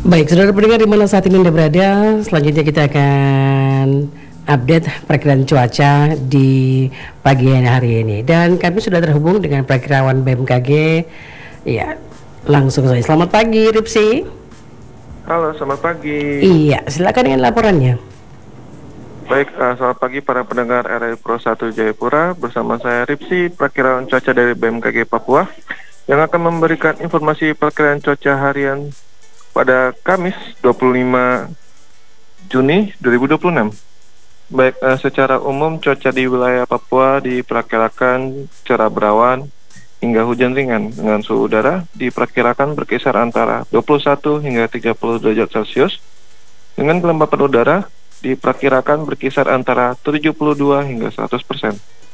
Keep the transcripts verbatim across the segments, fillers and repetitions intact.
Baik, saudara pendengar di mana saat ini Anda berada, selanjutnya kita akan update perakiraan cuaca di pagi hari ini. Dan kami sudah terhubung dengan perakirawan B M K G. Ya, langsung saja. Selamat pagi, Ripsi. Halo, selamat pagi. Iya, silakan dengan laporannya. Baik, uh, selamat pagi para pendengar R R I Pro satu Jayapura. Bersama saya Ripsi, perakiraan cuaca dari B M K G Papua, yang akan memberikan informasi perakiraan cuaca harian pada Kamis dua puluh lima Juni dua ribu dua puluh enam. Baik, uh, secara umum cuaca di wilayah Papua diperkirakan cerah berawan hingga hujan ringan dengan suhu udara diperkirakan berkisar antara dua puluh satu hingga tiga puluh derajat Celcius, dengan kelembapan udara diperkirakan berkisar antara tujuh puluh dua hingga seratus persen.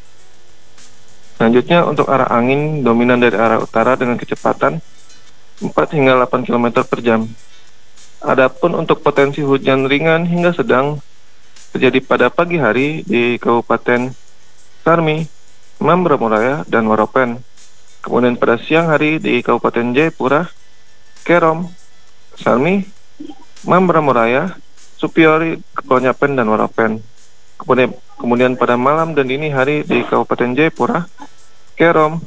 Selanjutnya untuk arah angin dominan dari arah utara dengan kecepatan empat hingga delapan kilometer per jam. Adapun untuk potensi hujan ringan hingga sedang terjadi pada pagi hari di Kabupaten Sarmi, Mamberamo dan Waropen. Kemudian pada siang hari di Kabupaten Jayapura, Kerom, Sarmi, Mamberamo, Supiori, Kepulauan dan Waropen. Kemudian, kemudian pada malam dan dini hari di Kabupaten Jayapura, Kerom,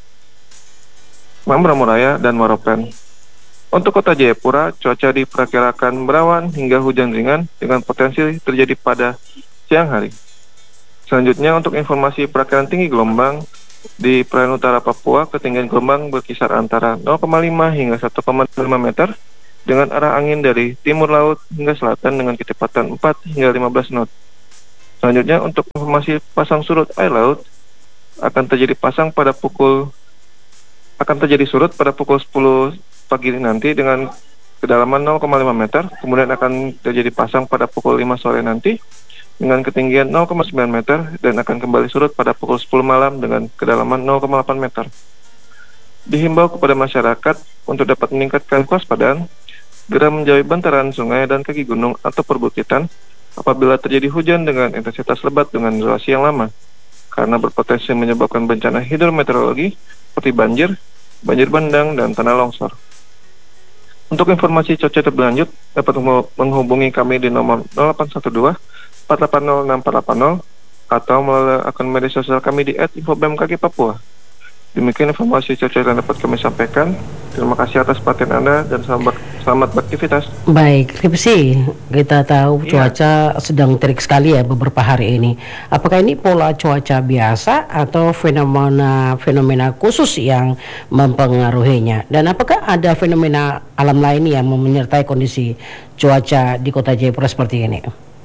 Mamberamo dan Waropen. Untuk kota Jayapura, cuaca diperkirakan berawan hingga hujan ringan dengan potensi terjadi pada siang hari. Selanjutnya untuk informasi perakiraan tinggi gelombang di perairan utara Papua, ketinggian gelombang berkisar antara nol koma lima hingga satu koma lima meter dengan arah angin dari timur laut hingga selatan dengan kecepatan empat hingga lima belas knot. Selanjutnya untuk informasi pasang surut air laut, akan terjadi pasang pada pukul akan terjadi surut pada pukul sepuluh pagi nanti dengan kedalaman nol koma lima meter, kemudian akan terjadi pasang pada pukul lima sore nanti dengan ketinggian nol koma sembilan meter dan akan kembali surut pada pukul sepuluh malam dengan kedalaman nol koma delapan meter. Dihimbau kepada masyarakat untuk dapat meningkatkan kewaspadaan, segera menjauhi bantaran sungai dan kaki gunung atau perbukitan apabila terjadi hujan dengan intensitas lebat dengan durasi yang lama, karena berpotensi menyebabkan bencana hidrometeorologi seperti banjir, banjir bandang, dan tanah longsor. Untuk informasi cuaca lebih lanjut, dapat menghubungi kami di nomor nol delapan satu dua empat delapan nol enam empat delapan nol atau melalui akun media sosial kami di et info b m k g papua. Demikian informasi cuaca yang dapat kami sampaikan. Terima kasih atas perhatian Anda dan selamat, selamat beraktivitas. Baik, Ripsi, kita tahu Iya. cuaca sedang terik sekali ya beberapa hari ini. Apakah ini pola cuaca biasa atau fenomena-fenomena khusus yang mempengaruhinya? Dan apakah ada fenomena alam lain yang menyertai kondisi cuaca di kota Jayapura seperti ini?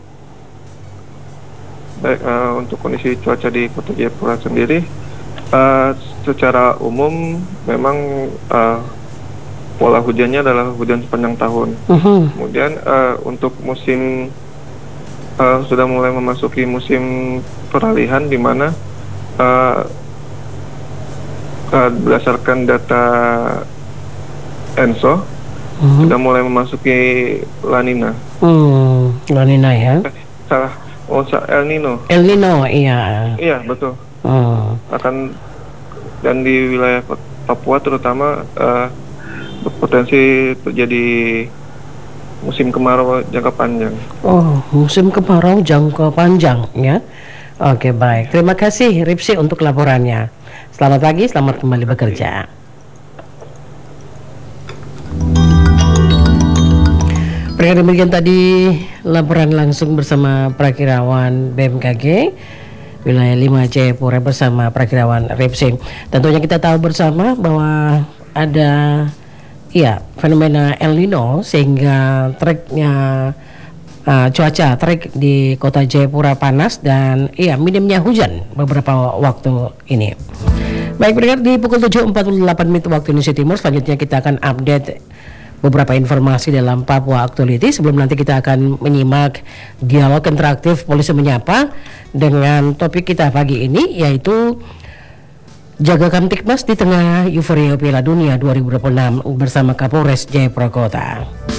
Baik, uh, untuk kondisi cuaca di kota Jayapura sendiri, uh, secara umum memang uh, pola hujannya adalah hujan sepanjang tahun. Uh-huh. Kemudian uh, untuk musim uh, sudah mulai memasuki musim peralihan di mana uh, uh, berdasarkan data ENSO Uh-huh. sudah mulai memasuki La Nina. Hmm, La Nina ya? Eh, salah, oh El Nino. El Nino, iya. Iya betul. Hmm. Akan dan di wilayah Papua terutama uh, berpotensi terjadi musim kemarau jangka panjang. Oh, musim kemarau jangka panjang ya. Oke, baik. Terima kasih Ripsi untuk laporannya. Selamat pagi, selamat kembali bekerja. Perkara demikian tadi laporan langsung bersama Prakirawan B M K G wilayah lima Jayapura bersama Prakirawan Ripsi. Tentunya kita tahu bersama bahwa ada ya fenomena El Nino sehingga teriknya uh, cuaca terik di kota Jayapura panas dan iya minimnya hujan beberapa waktu ini. Baik pendengar, di pukul tujuh empat puluh delapan menit waktu Indonesia Timur selanjutnya kita akan update beberapa informasi dalam Papua Actuality. Sebelum nanti kita akan menyimak dialog interaktif Polisi Menyapa dengan topik kita pagi ini, yaitu Jaga Kamtibmas di tengah euforia Piala Dunia dua ribu dua puluh enam bersama Kapolres Jayapura Kota.